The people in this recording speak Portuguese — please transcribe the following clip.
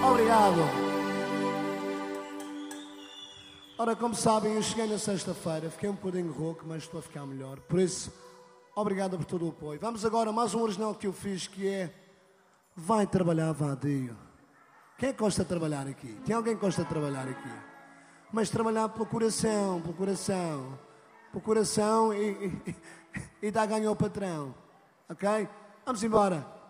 Obrigado. Ora, como sabem, eu cheguei na sexta-feira, fiquei um bocadinho rouco, mas estou a ficar melhor. Por isso, obrigado por todo o apoio. Vamos agora a mais um original que eu fiz, que é Vai Trabalhar Vadio. Quem é que gosta de trabalhar aqui? Tem alguém que gosta de trabalhar aqui? Mas trabalhar pelo coração e dar ganho ao patrão. Ok? Vamos embora.